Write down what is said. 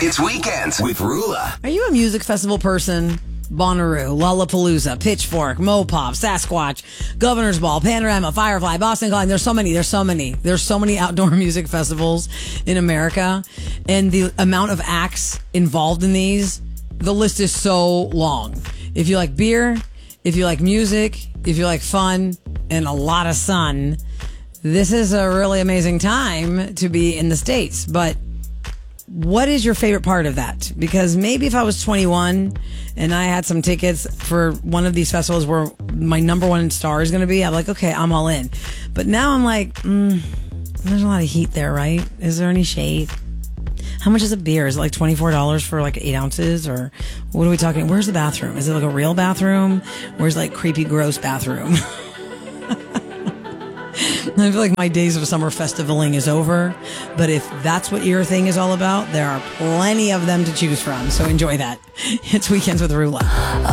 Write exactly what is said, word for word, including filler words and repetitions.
It's Weekends with Rula. Are you a music festival person? Bonnaroo, Lollapalooza, Pitchfork, Mopop, Sasquatch, Governor's Ball, Panorama, Firefly, Boston Calling. There's so many. There's so many. There's so many outdoor music festivals in America. And the amount of acts involved in these, the list is so long. If you like beer, if you like music, if you like fun and a lot of sun, this is a really amazing time to be in the States. But what is your favorite part of that? Because maybe if I was twenty-one and I had some tickets for one of these festivals where my number one star is going to be, I'm like, okay, I'm all in. But now I'm like, mm, there's a lot of heat there, right? Is there any shade? How much is a beer? Is it like twenty-four dollars for like eight ounces? Or what are we talking? Where's the bathroom? Is it like a real bathroom? Where's like creepy, gross bathroom? I feel like my days of summer festivaling is over. But if that's what your thing is all about, there are plenty of them to choose from. So enjoy that. It's Weekends with Rula.